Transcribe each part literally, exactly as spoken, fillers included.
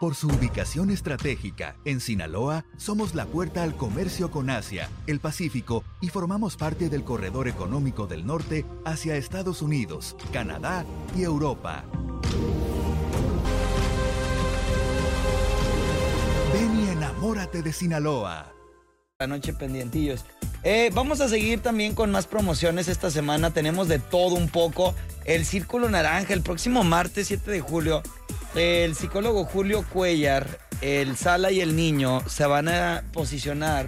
Por su ubicación estratégica, en Sinaloa, somos la puerta al comercio con Asia, el Pacífico y formamos parte del corredor económico del norte hacia Estados Unidos, Canadá y Europa. Ven y enamórate de Sinaloa. La noche pendientillos. Eh, vamos a seguir también con más promociones esta semana. Tenemos de todo un poco. El Círculo Naranja, el próximo martes siete de julio. El psicólogo Julio Cuellar, el Sala y el Niño se van a posicionar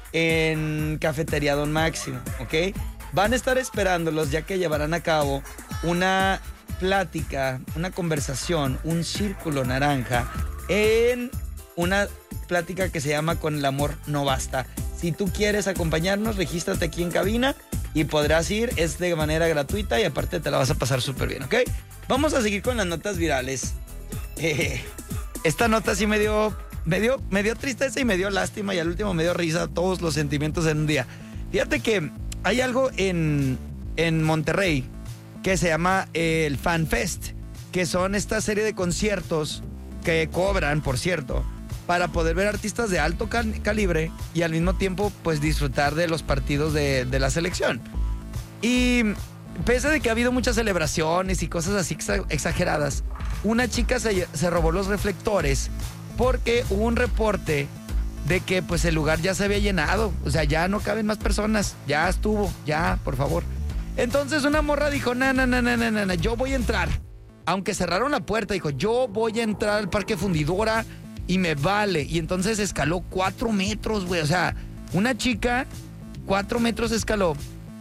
en Cafetería Don Máximo, ¿ok? Van a estar esperándolos ya que llevarán a cabo una plática, una conversación, un círculo naranja en una plática que se llama Con el amor no basta. Si tú quieres acompañarnos, regístrate aquí en cabina y podrás ir. Es de manera gratuita y aparte te la vas a pasar súper bien, ¿ok? Vamos a seguir con las notas virales. Eh, esta nota sí me dio, me dio, me dio tristeza y me dio lástima y al último me dio risa, todos los sentimientos en un día. Fíjate que hay algo en, en Monterrey que se llama eh, el Fan Fest, que son esta serie de conciertos que cobran, por cierto, para poder ver artistas de alto cal- calibre y al mismo tiempo pues disfrutar de los partidos de, de la selección. Y pese de que ha habido muchas celebraciones y cosas así exa- exageradas, una chica se, se robó los reflectores porque hubo un reporte de que pues el lugar ya se había llenado, o sea, ya no caben más personas, ya estuvo, ya, por favor. Entonces una morra dijo, na, na, na, na, na, na, yo voy a entrar. Aunque cerraron la puerta, dijo, yo voy a entrar al Parque Fundidora y me vale. Y entonces escaló cuatro metros, güey, o sea, una chica, cuatro metros escaló.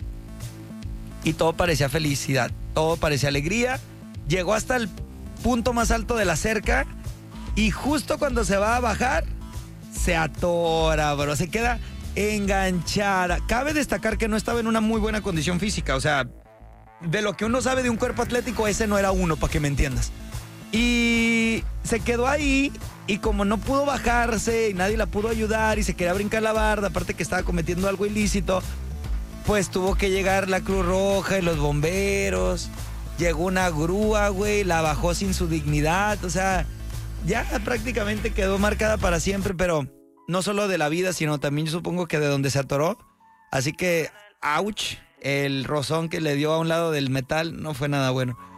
Y todo parecía felicidad, todo parecía alegría. Llegó hasta el punto más alto de la cerca y justo cuando se va a bajar, se atora, bro. Se queda enganchada. Cabe destacar que no estaba en una muy buena condición física. O sea, de lo que uno sabe de un cuerpo atlético, ese no era uno, para que me entiendas. Y se quedó ahí y como no pudo bajarse y nadie la pudo ayudar y se quería brincar la barda, aparte que estaba cometiendo algo ilícito, pues tuvo que llegar la Cruz Roja y los bomberos. Llegó una grúa, güey, la bajó sin su dignidad. O sea, ya prácticamente quedó marcada para siempre, pero no solo de la vida, sino también yo supongo que de donde se atoró. Así que, ouch, el rozón que le dio a un lado del metal no fue nada bueno.